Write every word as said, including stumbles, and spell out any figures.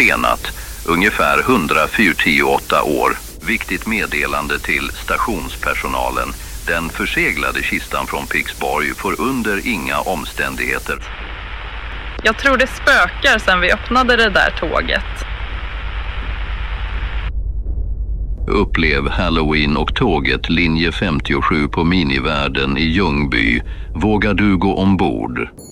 försenat, ungefär hundra fyrtioåtta år. Viktigt meddelande till stationspersonalen. Den förseglade kistan från Pixborg får under inga omständigheter. Jag tror det spökar sedan vi öppnade det där tåget. Upplev Halloween och tåget linje femtiosju på Minivärden i Ljungby. Vågar du gå ombord?